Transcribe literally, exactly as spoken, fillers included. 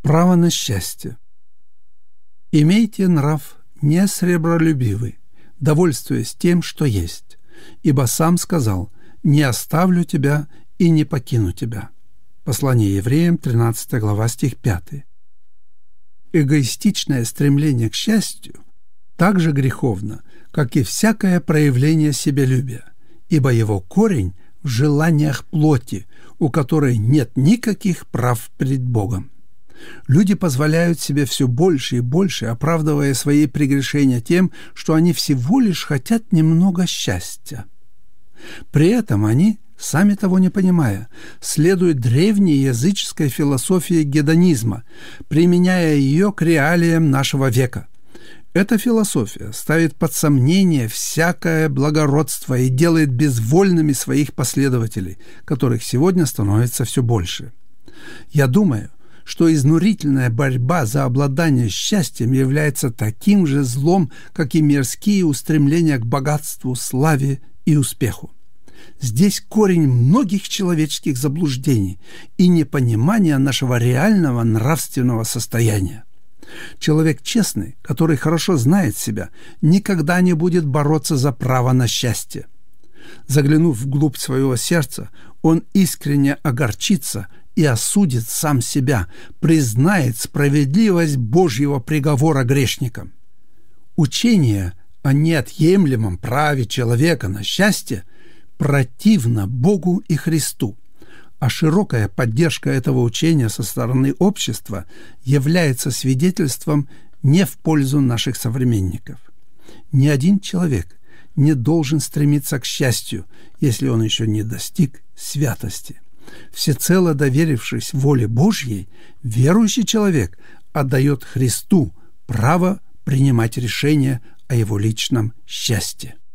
Право на счастье. «Имейте нрав не сребролюбивый, довольствуясь тем, что есть, ибо сам сказал: не оставлю тебя и не покину тебя». Послание евреям, тринадцатая глава, стих пятый. Эгоистичное стремление к счастью так же греховно, как и всякое проявление себялюбия, ибо его корень в желаниях плоти, у которой нет никаких прав пред Богом. Люди позволяют себе все больше и больше, оправдывая свои прегрешения тем, что они всего лишь хотят немного счастья. При этом они, сами того не понимая, следуют древней языческой философии гедонизма, применяя ее к реалиям нашего века. Эта философия ставит под сомнение всякое благородство и делает безвольными своих последователей, которых сегодня становится все больше. Я думаю, что изнурительная борьба за обладание счастьем является таким же злом, как и мирские устремления к богатству, славе и успеху. Здесь корень многих человеческих заблуждений и непонимания нашего реального нравственного состояния. Человек честный, который хорошо знает себя, никогда не будет бороться за право на счастье. Заглянув вглубь своего сердца, он искренне огорчится и осудит сам себя, признает справедливость Божьего приговора грешникам. Учение о неотъемлемом праве человека на счастье противно Богу и Христу, а широкая поддержка этого учения со стороны общества является свидетельством не в пользу наших современников. Ни один человек не должен стремиться к счастью, если он еще не достиг святости. Всецело доверившись воле Божьей, верующий человек отдает Христу право принимать решения о его личном счастье.